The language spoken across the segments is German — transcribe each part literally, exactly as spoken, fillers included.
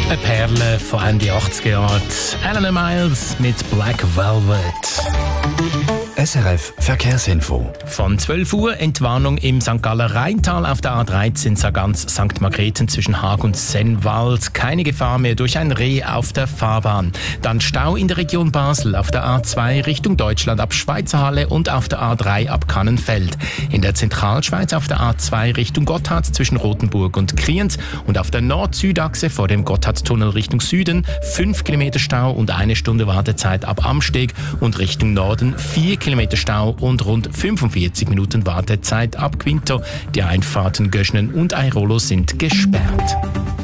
Eine Perle von Ende achtziger Jahre. Alan Miles mit Black Velvet. S R F Verkehrsinfo. Von zwölf Uhr Entwarnung im Sankt Galler Rheintal auf der A dreizehn Sargans Sankt Margrethen zwischen Haag und Sennwald. Keine Gefahr mehr durch ein Reh auf der Fahrbahn. Dann Stau in der Region Basel auf der A zwei Richtung Deutschland ab Schweizerhalle und auf der A drei ab Kannenfeld. In der Zentralschweiz auf der A zwei Richtung Gotthard zwischen Rothenburg und Kriens und auf der Nord-Süd-Achse vor dem Gotthardtunnel Richtung Süden fünf Kilometer Stau und eine Stunde Wartezeit ab Amsteg und Richtung Norden vier Kilometer Stau und rund fünfundvierzig Minuten Wartezeit ab Quinto. Die Einfahrten Göschnen und Airolo sind gesperrt.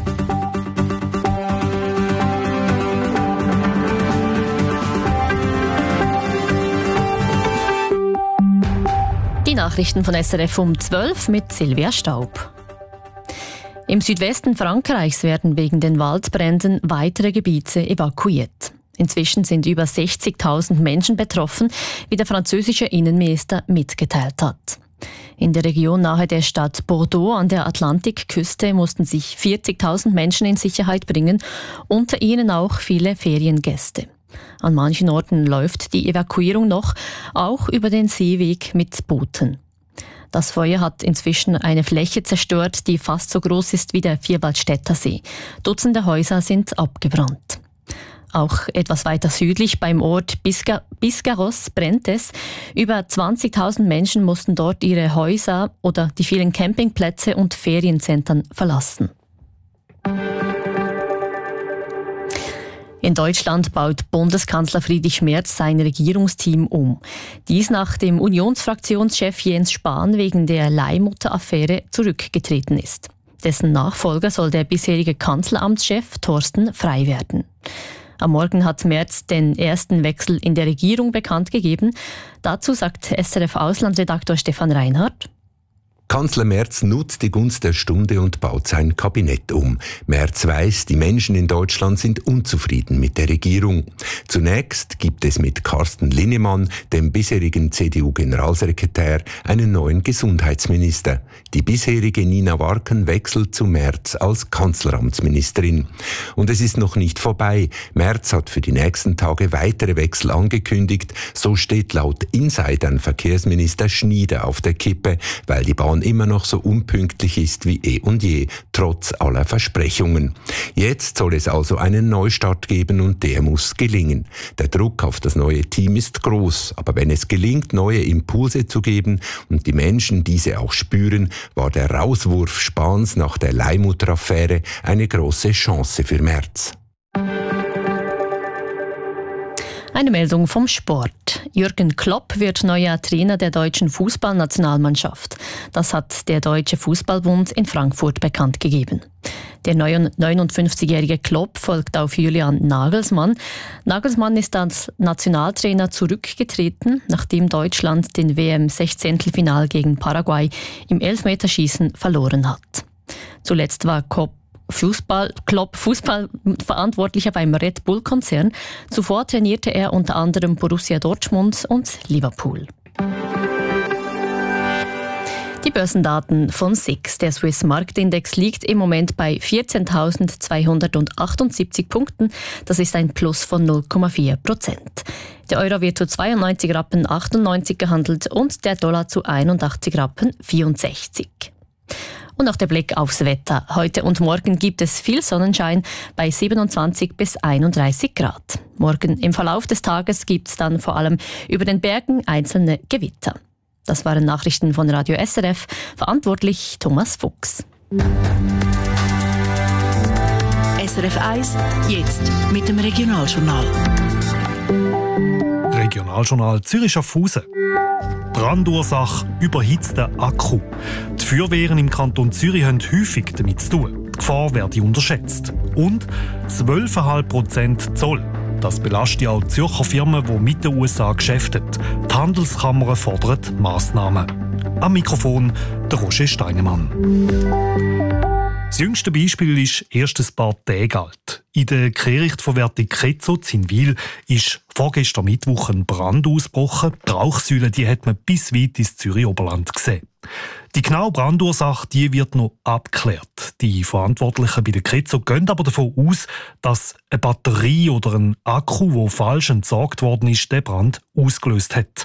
Die Nachrichten von S R F um zwölf mit Silvia Staub. Im Südwesten Frankreichs werden wegen den Waldbränden weitere Gebiete evakuiert. Inzwischen sind über sechzigtausend Menschen betroffen, wie der französische Innenminister mitgeteilt hat. In der Region nahe der Stadt Bordeaux an der Atlantikküste mussten sich vierzigtausend Menschen in Sicherheit bringen, unter ihnen auch viele Feriengäste. An manchen Orten läuft die Evakuierung noch, auch über den Seeweg mit Booten. Das Feuer hat inzwischen eine Fläche zerstört, die fast so groß ist wie der Vierwaldstätter See. Dutzende Häuser sind abgebrannt. Auch etwas weiter südlich beim Ort Bisca- Biscarrosse brennt es. Über zwanzigtausend Menschen mussten dort ihre Häuser oder die vielen Campingplätze und Ferienzentren verlassen. In Deutschland baut Bundeskanzler Friedrich Merz sein Regierungsteam um. Dies nach dem Unionsfraktionschef Jens Spahn wegen der Leihmutter-Affäre zurückgetreten ist. Dessen Nachfolger soll der bisherige Kanzleramtschef Thorsten Frey werden. Am Morgen hat Merz den ersten Wechsel in der Regierung bekannt gegeben. Dazu sagt S R F-Auslandredaktor Stefan Reinhardt: Kanzler Merz nutzt die Gunst der Stunde und baut sein Kabinett um. Merz weiß, die Menschen in Deutschland sind unzufrieden mit der Regierung. Zunächst gibt es mit Carsten Linnemann, dem bisherigen C D U-Generalsekretär, einen neuen Gesundheitsminister. Die bisherige Nina Warken wechselt zu Merz als Kanzleramtsministerin. Und es ist noch nicht vorbei. Merz hat für die nächsten Tage weitere Wechsel angekündigt. So steht laut Insidern Verkehrsminister Schnieder auf der Kippe, weil die Bahn immer noch so unpünktlich ist wie eh und je, trotz aller Versprechungen. Jetzt soll es also einen Neustart geben und der muss gelingen. Der Druck auf das neue Team ist groß, aber wenn es gelingt, neue Impulse zu geben und die Menschen diese auch spüren, war der Rauswurf Spahns nach der Leihmutter-Affäre eine große Chance für Merz. Eine Meldung vom Sport. Jürgen Klopp wird neuer Trainer der deutschen Fußballnationalmannschaft. Das hat der Deutsche Fußballbund in Frankfurt bekannt gegeben. Der neunundfünfzigjährige Klopp folgt auf Julian Nagelsmann. Nagelsmann ist als Nationaltrainer zurückgetreten, nachdem Deutschland den W M-Sechzehntelfinal gegen Paraguay im Elfmeterschießen verloren hat. Zuletzt war Klopp Fußball, Klopp Fußballverantwortlicher beim Red Bull-Konzern. Zuvor trainierte er unter anderem Borussia Dortmund und Liverpool. Die Börsendaten von S I X. Der Swiss Marktindex liegt im Moment bei vierzehntausendzweihundertachtundsiebzig Punkten. Das ist ein Plus von null Komma vier Prozent. Der Euro wird zu zweiundneunzig Rappen achtundneunzig gehandelt und der Dollar zu einundachtzig Rappen vierundsechzig. Und auch der Blick aufs Wetter. Heute und morgen gibt es viel Sonnenschein bei siebenundzwanzig bis einunddreißig Grad. Morgen im Verlauf des Tages gibt es dann vor allem über den Bergen einzelne Gewitter. Das waren Nachrichten von Radio S R F. Verantwortlich Thomas Fuchs. S R F eins, jetzt mit dem Regionaljournal. Regionaljournal Zürich-Schaffhausen. Brandursache überhitzter Akku. Die Feuerwehren im Kanton Zürich haben häufig damit zu tun. Die Gefahr werde unterschätzt. Und zwölf Komma fünf Prozent Zoll. Das belastet auch Zürcher Firmen, die mit den U S A geschäften. Die Handelskammer fordert Massnahmen. Am Mikrofon der Roger Steinemann. Das jüngste Beispiel ist erst ein paar Tage alt. In der Kehrichtverwertung Ketzow in Wil ist vorgestern Mittwoch ein Brand ausgebrochen. Die Rauchsäule die hat man bis weit ins Zürich-Oberland gesehen. Die genaue Brandursache die wird noch abgeklärt. Die Verantwortlichen bei der Ketzow gehen aber davon aus, dass eine Batterie oder ein Akku, der falsch entsorgt worden ist, den Brand ausgelöst hat.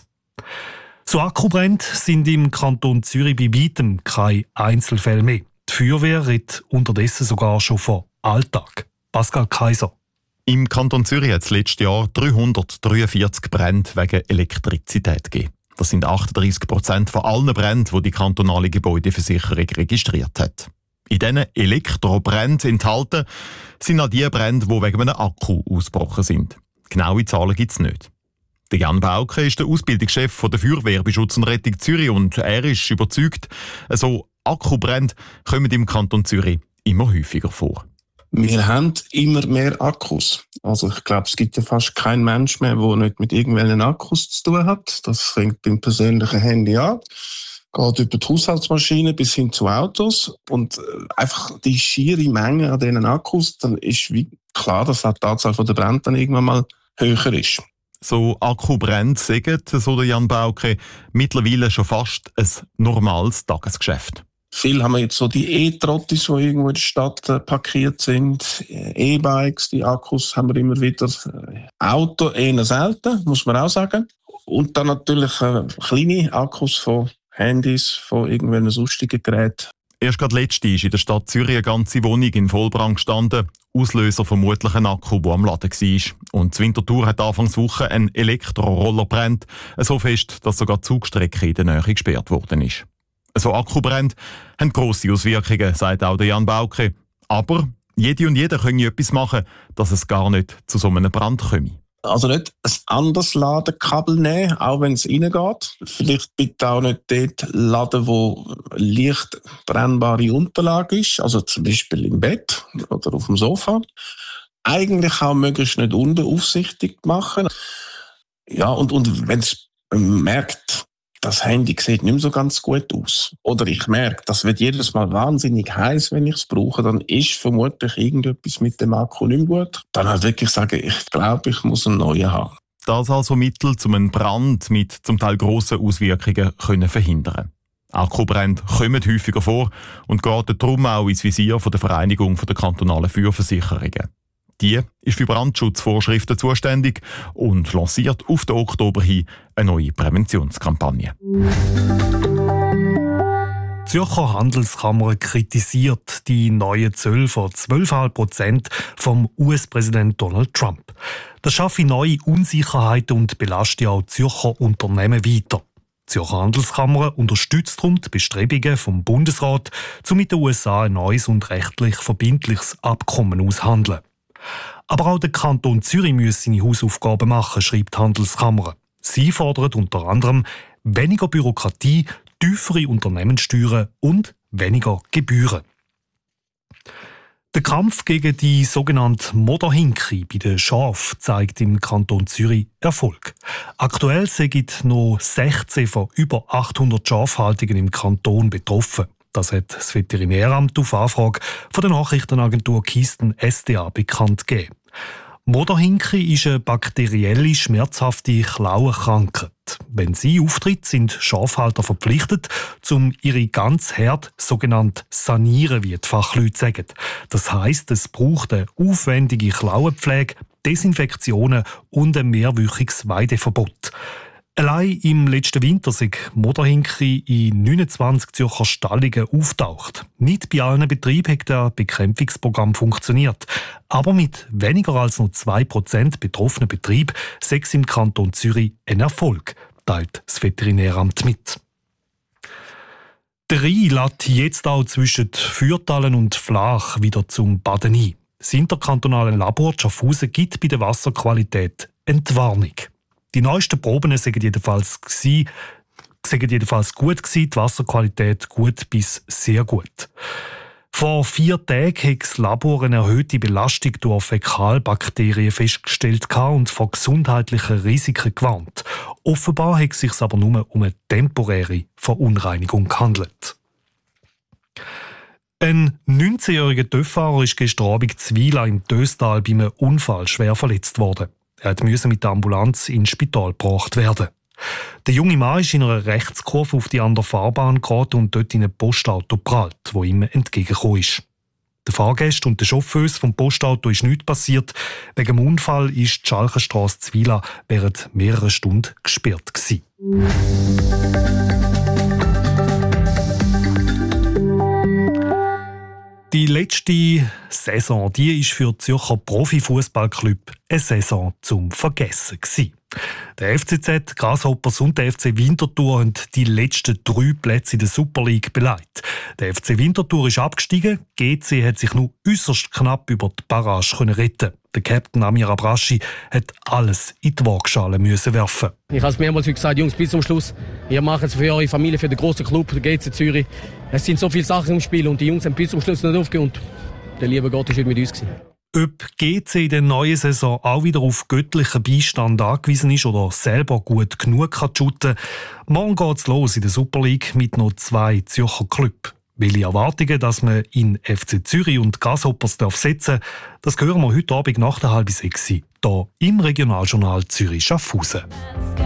So Akkubrände sind im Kanton Zürich bei weitem keine Einzelfälle mehr. Die Feuerwehr redet unterdessen sogar schon von Alltag. Pascal Kaiser. Im Kanton Zürich hat es letztes Jahr dreihundertdreiundvierzig Brände wegen Elektrizität gegeben. Das sind achtunddreißig Prozent von allen Bränden, die die kantonale Gebäudeversicherung registriert hat. In diesen Elektrobränden enthalten sind auch die Brände, die wegen einem Akku ausgebrochen sind. Genaue Zahlen gibt es nicht. Der Jan Bauke ist der Ausbildungschef der Feuerwehr bei Schutz und Rettung Zürich und er ist überzeugt, so Akkubrände kommen im Kanton Zürich immer häufiger vor. Wir haben immer mehr Akkus. Also ich glaube, es gibt ja fast keinen Mensch mehr, der nicht mit irgendwelchen Akkus zu tun hat. Das fängt beim persönlichen Handy an, geht über die Haushaltsmaschine bis hin zu Autos. Und einfach die schiere Menge an diesen Akkus, dann ist wie klar, dass auch die Anzahl der Brände dann irgendwann mal höher ist. So Akkubrände sagen, so der Jan Bauke, mittlerweile schon fast ein normales Tagesgeschäft. Viel haben wir jetzt so die E-Trottis, die irgendwo in der Stadt äh, parkiert sind, E-Bikes, die Akkus haben wir immer wieder. Auto eher selten, muss man auch sagen. Und dann natürlich äh, kleine Akkus von Handys, von irgendwelchen sonstigen Geräten. Erst gerade letzte ist in der Stadt Zürich eine ganze Wohnung in Vollbrand gestanden. Auslöser vermutlich ein Akku, der am Laden war. Und die Winterthur hat Anfangswoche ein Elektroroller brennt, so fest, dass sogar die Zugstrecke in der Nähe gesperrt worden ist. So Akkubrände haben grosse Auswirkungen, sagt auch der Jan Bauke. Aber jede und jeder können etwas machen, dass es gar nicht zu so einem Brand komme. Also nicht ein anderes Ladekabel nehmen, auch wenn es reingeht. Vielleicht bitte auch nicht dort laden, wo leicht brennbare Unterlage ist, also zum Beispiel im Bett oder auf dem Sofa. Eigentlich auch möglichst nicht unbeaufsichtigt machen. Ja, und, und wenn es merkt, das Handy sieht nicht mehr so ganz gut aus. Oder ich merke, das wird jedes Mal wahnsinnig heiß, wenn ich es brauche. Dann ist vermutlich irgendetwas mit dem Akku nicht mehr gut. Dann halt wirklich sagen, ich glaube, ich muss einen neuen haben. Das also Mittel, um einen Brand mit zum Teil grossen Auswirkungen können verhindern. Akkubrände kommen häufiger vor und geraten darum auch ins Visier von der Vereinigung der kantonalen Feuerversicherungen. Die ist für Brandschutzvorschriften zuständig und lanciert auf den Oktober hin eine neue Präventionskampagne. Die Zürcher Handelskammer kritisiert die neuen Zölle von zwölf Komma fünf Prozent vom U S-Präsident Donald Trump. Das schaffe neue Unsicherheiten und belastet auch Zürcher Unternehmen weiter. Die Zürcher Handelskammer unterstützt darum die Bestrebungen vom Bundesrat, um mit den U S A ein neues und rechtlich verbindliches Abkommen auszuhandeln. Aber auch der Kanton Zürich muss seine Hausaufgaben machen, schreibt die Handelskammer. Sie fordert unter anderem weniger Bürokratie, tiefere Unternehmenssteuern und weniger Gebühren. Der Kampf gegen die sogenannte Moderhinke bei den Schafen zeigt im Kanton Zürich Erfolg. Aktuell sind noch sechzehn von über achthundert Schafhaltungen im Kanton betroffen. Das hat das Veterinäramt auf Anfrage von der Nachrichtenagentur Kisten S D A bekannt gegeben. Moderhinke ist eine bakterielle, schmerzhafte Klauenkrankheit. Wenn sie auftritt, sind Schafhalter verpflichtet, um ihre ganze Herde sogenannt sanieren, wie die Fachleute sagen. Das heisst, es braucht eine aufwendige Klauenpflege, Desinfektionen und ein mehrwöchiges Weideverbot. Allein im letzten Winter sind Moderhinke in neunundzwanzig Zürcher Stallungen auftaucht. Nicht bei allen Betrieben hat das Bekämpfungsprogramm funktioniert. Aber mit weniger als nur zwei Prozent betroffenen Betrieben sei es im Kanton Zürich ein Erfolg, teilt das Veterinäramt mit. Der Rhein lädt jetzt auch zwischen Fürtalen und Flach wieder zum Baden ein. Das interkantonale Labor Schaffhausen gibt bei der Wasserqualität Entwarnung. Die neuesten Proben sagen jedenfalls, sagen jedenfalls gut gewesen, die Wasserqualität gut bis sehr gut. Vor vier Tagen hat das Labor eine erhöhte Belastung durch Fäkalbakterien festgestellt und vor gesundheitlichen Risiken gewarnt. Offenbar hat es sich aber nur um eine temporäre Verunreinigung gehandelt. Ein neunzehnjähriger TÜV-Fahrer ist gestern Abend in Zwila im Döstal bei einem Unfall schwer verletzt worden. Er musste mit der Ambulanz ins Spital gebracht werden. Der junge Mann ist in einer Rechtskurve auf die andere Fahrbahn geraten und dort in ein Postauto prallt, das ihm entgegengekommen ist. Der Fahrgast und der Chauffeur vom Postauto ist nichts passiert. Wegen dem Unfall ist die Schalkenstrasse Zwila während mehrerer Stunden gesperrt gewesen. Die letzte Saison, die ist für den Zürcher Profifußballclub eine Saison zum Vergessen gewesen. Der F C Z, Grasshoppers und der F C Winterthur haben die letzten drei Plätze in der Super League beleidigt. Der F C Winterthur ist abgestiegen, G C hat sich nur äußerst knapp über die Barrage retten. Der Captain Amir Abraschi hat alles in die Waagschale müssen werfen. Ich habe es mehrmals gesagt, Jungs, bis zum Schluss. Ihr macht es für eure Familie, für den grossen Club, der G C Zürich. Es sind so viele Sachen im Spiel und die Jungs haben bis zum Schluss nicht aufgehört. Und der liebe Gott war heute mit uns gewesen. Ob G C in der neuen Saison auch wieder auf göttlichen Beistand angewiesen ist oder selber gut genug kann shooten, morgen geht es los in der Super League mit noch zwei Zürcher Clubs. Welche Erwartungen, dass man in F C Zürich und Grasshoppers setzen darf, das hören wir heute Abend nach der halben sechs hier im Regionaljournal Zürich-Schaffhausen.